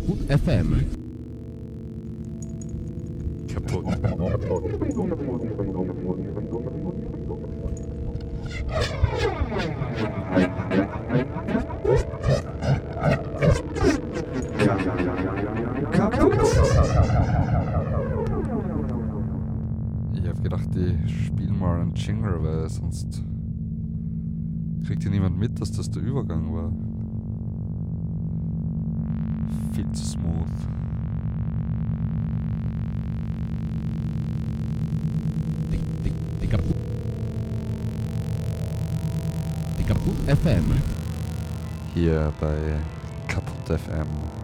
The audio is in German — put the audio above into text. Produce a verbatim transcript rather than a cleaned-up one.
Kaputt F M. Kaputt. Ich hab gedacht, ich spiel mal einen Jingle, weil sonst kriegt ja niemand mit, dass das der Übergang war. Viel zu smooth. Die, die, die Kaputt. Die Kaputt F M. Hier bei Kaputt F M.